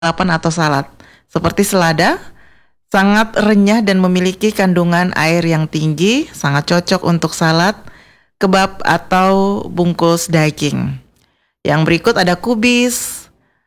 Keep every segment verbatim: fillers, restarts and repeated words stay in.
lalapan atau salad. Seperti selada, sangat renyah dan memiliki kandungan air yang tinggi, sangat cocok untuk salad, kebab atau bungkus daging. Yang berikut ada kubis.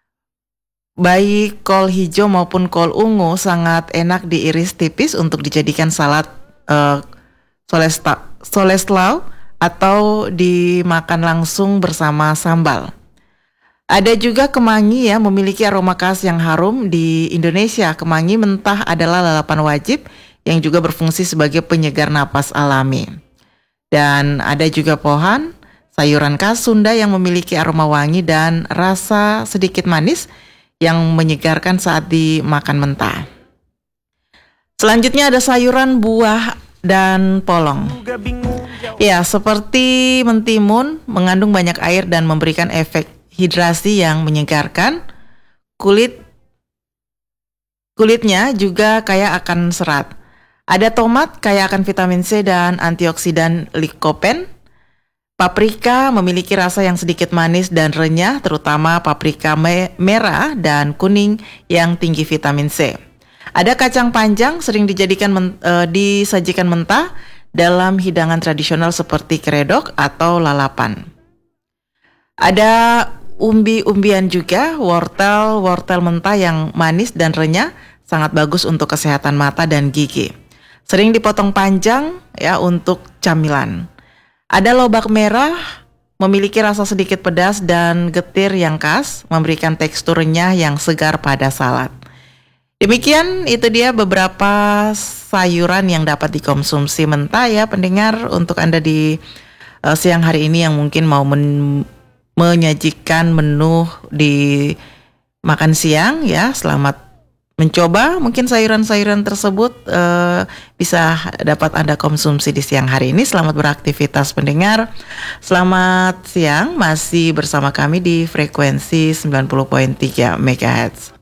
Baik kol hijau maupun kol ungu sangat enak diiris tipis untuk dijadikan salad uh, solesta, soleslau atau dimakan langsung bersama sambal. Ada juga kemangi ya, memiliki aroma khas yang harum di Indonesia. Kemangi mentah adalah lalapan wajib yang juga berfungsi sebagai penyegar napas alami. Dan ada juga pohan, sayuran khas Sunda yang memiliki aroma wangi dan rasa sedikit manis yang menyegarkan saat dimakan mentah. Selanjutnya ada sayuran, buah, dan polong. Ya, seperti mentimun mengandung banyak air dan memberikan efek hidrasi yang menyegarkan. Kulit kulitnya juga kaya akan serat. Ada tomat kaya akan vitamin C dan antioksidan lycopene. Paprika memiliki rasa yang sedikit manis dan renyah, terutama paprika me- merah dan kuning yang tinggi vitamin C. Ada kacang panjang sering dijadikan men- uh, disajikan mentah dalam hidangan tradisional seperti keredok atau lalapan. Ada umbi-umbian juga, wortel, wortel mentah yang manis dan renyah, sangat bagus untuk kesehatan mata dan gigi. Sering dipotong panjang ya untuk camilan. Ada lobak merah, memiliki rasa sedikit pedas dan getir yang khas, memberikan tekstur renyah yang segar pada salad. Demikian itu dia beberapa sayuran yang dapat dikonsumsi mentah ya pendengar, untuk Anda di uh, siang hari ini yang mungkin mau men- menyajikan menu di makan siang ya. Selamat mencoba, mungkin sayuran-sayuran tersebut uh, bisa dapat Anda konsumsi di siang hari ini. Selamat beraktivitas pendengar. Selamat siang, masih bersama kami di frekuensi sembilan puluh koma tiga megahertz.